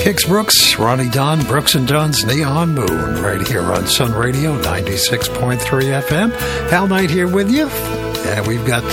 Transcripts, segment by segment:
Hicks Brooks, Ronnie Dunn, Brooks and Dunn's Neon Moon, right here on Sun Radio, 96.3 FM. Hal Knight here with you. And we've got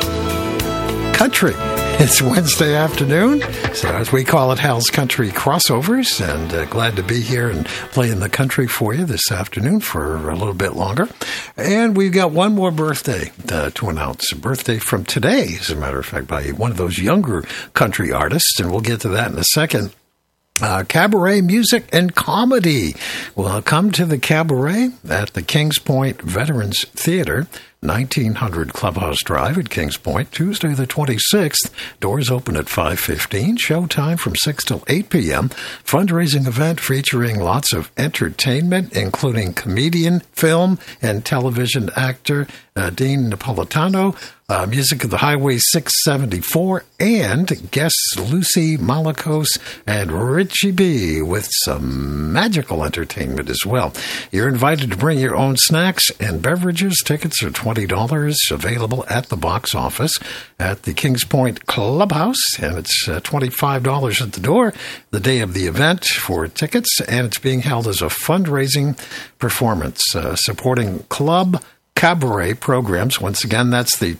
country. It's Wednesday afternoon, so as we call it, Hal's Country Crossovers, and glad to be here and playing the country for you this afternoon for a little bit longer. And we've got one more birthday to announce, a birthday from today, as a matter of fact, by one of those younger country artists, and we'll get to that in a second. Cabaret music and comedy. Well, come to the Cabaret at the Kings Point Veterans Theater, 1900 Clubhouse Drive at Kings Point, Tuesday the 26th. Doors open at 5:15. Showtime from 6 till 8 p.m. Fundraising event featuring lots of entertainment, including comedian, film, and television actor Dean Napolitano, music of the Highway 674, and guests Lucy Malakos and Richie B with some magical entertainment as well. You're invited to bring your own snacks and beverages. Tickets are $20, available at the box office at the Kings Point Clubhouse, and it's $25 at the door the day of the event for tickets, and it's being held as a fundraising performance supporting Club Cabaret programs. Once again, that's the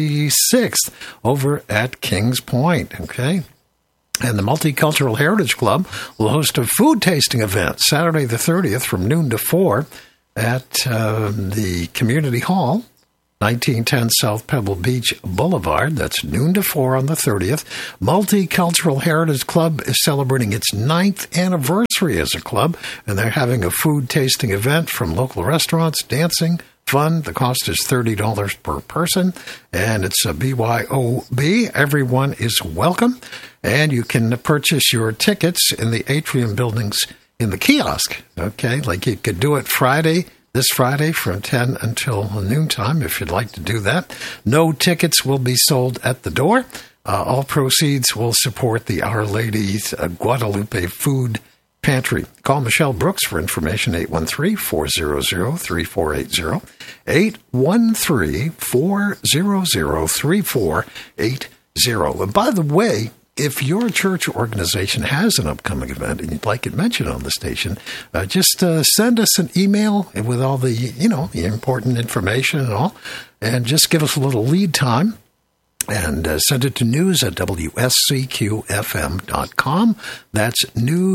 26th over at Kings Point, okay? And the Multicultural Heritage Club will host a food tasting event Saturday the 30th from noon to 4 at the Community Hall, 1910 South Pebble Beach Boulevard. That's noon to 4 on the 30th. Multicultural Heritage Club is celebrating its 9th anniversary as a club, and they're having a food tasting event from local restaurants, dancing, fun. The cost is $30 per person, and it's a BYOB. Everyone is welcome, and you can purchase your tickets in the atrium buildings in the kiosk. Okay, like you could do it this Friday from 10 until noontime if you'd like to do that. No tickets will be sold at the door. All proceeds will support the Our Lady's Guadalupe Food Pantry. Call Michelle Brooks for information, 813-400-3480, 813-400-3480. And by the way, if your church or organization has an upcoming event and you'd like it mentioned on the station, just send us an email with all the, the important information and all, and just give us a little lead time. And send it to news@WSCQFM.com. That's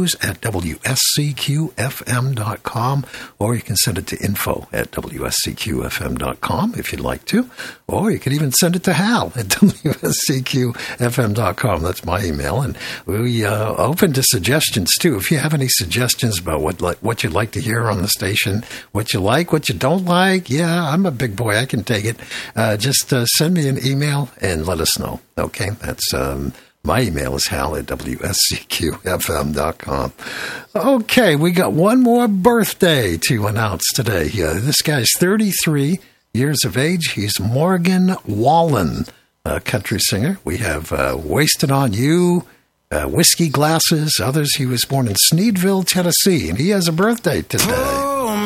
news@WSCQFM.com. Or you can send it to info@WSCQFM.com if you'd like to. Or you could even send it to Hal at WSCQFM.com. That's my email. And we open to suggestions, too. If you have any suggestions about what you'd like to hear on the station, what you like, what you don't like, yeah, I'm a big boy. I can take it. Just send me an email and let us know. Okay, that's my email is hal@WSCQFM.com. Okay, we got one more birthday to announce today. This guy's 33 years of age. He's Morgan Wallen, a country singer. We have Wasted on You, Whiskey Glasses, others. He was born in Sneedville, Tennessee, and he has a birthday today.